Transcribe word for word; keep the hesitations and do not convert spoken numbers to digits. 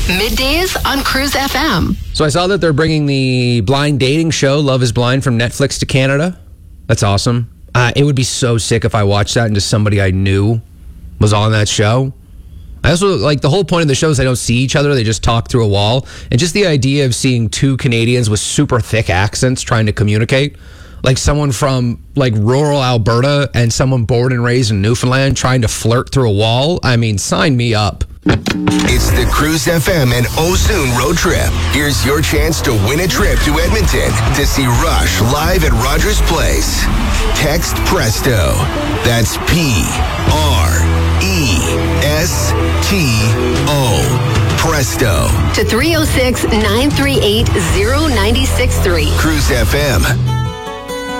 Middays on Cruise F M. So I saw that they're bringing the blind dating show, Love is Blind, from Netflix to Canada. That's awesome. Uh, it would be so sick if I watched that and just somebody I knew was on that show. I also, like, the whole point of the show is they don't see each other. They just talk through a wall. And just the idea of seeing two Canadians with super thick accents trying to communicate, like someone from, like, rural Alberta and someone born and raised in Newfoundland trying to flirt through a wall. I mean, sign me up. It's the Cruise F M and Ozoon road trip. Here's your chance to win a trip to Edmonton to see Rush live at Rogers Place. Text Presto. That's P R E S T O. Presto. To three oh six, nine three eight, oh nine six three. Cruise F M.